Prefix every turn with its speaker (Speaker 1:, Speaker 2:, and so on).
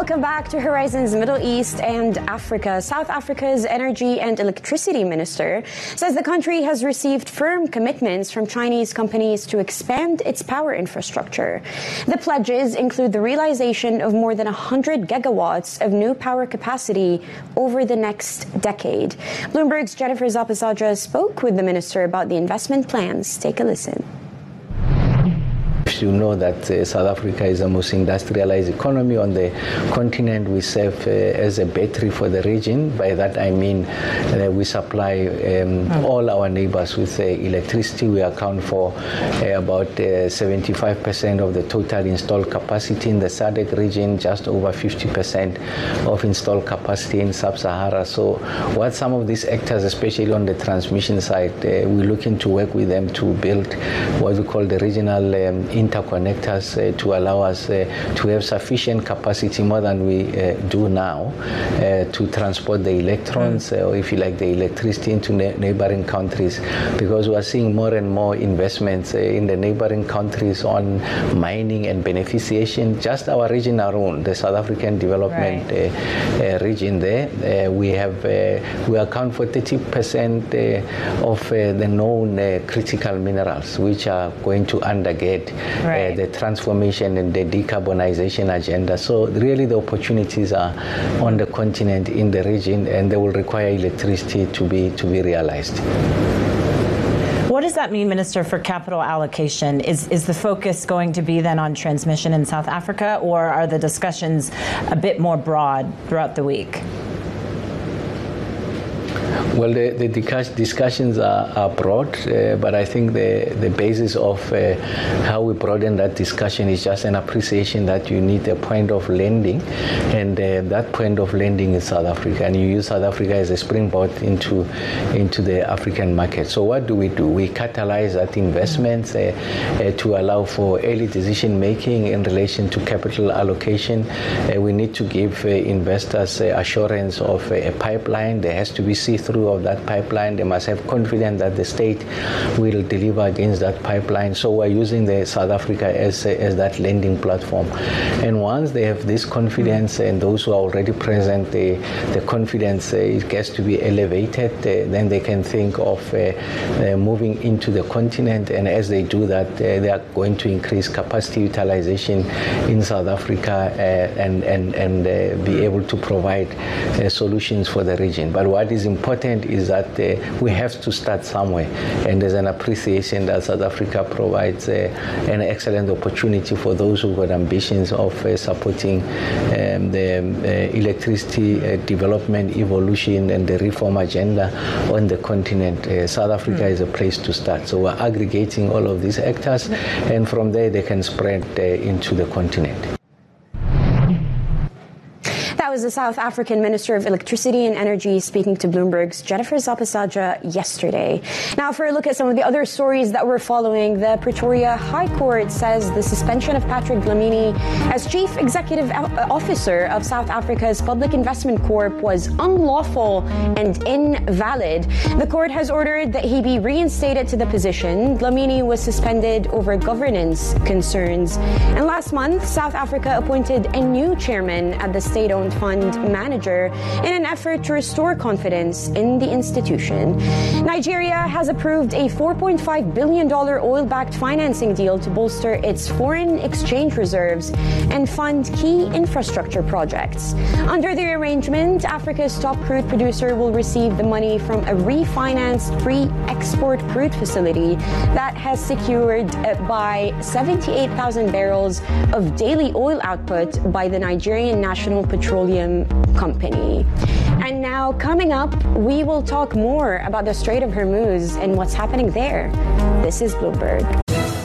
Speaker 1: Welcome back to Horizons Middle East and Africa. South Africa's Energy and Electricity Minister says the country has received firm commitments from Chinese companies to expand its power infrastructure. The pledges include the realization of more than 100 gigawatts of new power capacity over the next decade. Bloomberg's Jennifer Zapasadra spoke with the minister about the investment plans. Take a listen.
Speaker 2: You know that South Africa is the most industrialized economy on the continent. We serve as a battery for the region. By that I mean we supply all our neighbors with electricity. We account for about 75% of the total installed capacity in the SADC region, just over 50% of installed capacity in Sub-Sahara. So what some of these actors, especially on the transmission side, we're looking to work with them to build what we call the regional interconnectors to allow us to have sufficient capacity, more than we do now, to transport the electrons, or if you like, the electricity into neighboring countries, because we are seeing more and more investments in the neighboring countries on mining and beneficiation. Just our region alone, the South African development region there, we account for 30% of the known critical minerals, which are going to undergird the transformation and the decarbonization agenda. So really the opportunities are on the continent, in the region, and they will require electricity to be realized.
Speaker 3: What does that mean, Minister, for capital allocation? Is the focus going to be then on transmission in South Africa, or are the discussions a bit more broad throughout the week?
Speaker 2: Well, the discussions are broad, but I think the basis of how we broaden that discussion is just an appreciation that you need a point of landing, and that point of landing is South Africa, and you use South Africa as a springboard into the African market. So what do? We catalyze that investment to allow for early decision making in relation to capital allocation. We need to give investors assurance of a pipeline. There has to be see-through of that pipeline. They must have confidence that the state will deliver against that pipeline. So we're using the South Africa as that lending platform. And once they have this confidence, and those who are already present, the confidence it gets to be elevated, then they can think of moving into the continent. And as they do that, they are going to increase capacity utilization in South Africa and be able to provide solutions for the region. But what is important is that we have to start somewhere, and there's an appreciation that South Africa provides an excellent opportunity for those who've got ambitions of supporting the electricity development, evolution, and the reform agenda on the continent. South Africa is a place to start. So we're aggregating all of these actors, and from there they can spread into the continent.
Speaker 1: That was the South African Minister of Electricity and Energy speaking to Bloomberg's Jennifer Zapasadra yesterday. Now, for a look at some of the other stories that we're following, the Pretoria High Court says the suspension of Patrick Dlamini as Chief Executive Officer of South Africa's Public Investment Corp was unlawful and invalid. The court has ordered that he be reinstated to the position. Dlamini was suspended over governance concerns. And last month, South Africa appointed a new chairman at the state-owned fund manager in an effort to restore confidence in the institution. Nigeria has approved a $4.5 billion oil-backed financing deal to bolster its foreign exchange reserves and fund key infrastructure projects. Under the arrangement, Africa's top crude producer will receive the money from a refinanced pre-export crude facility that has secured by 78,000 barrels of daily oil output by the Nigerian National Petroleum Company. And now, coming up, we will talk more about the Strait of Hormuz and what's happening there. This is Bloomberg.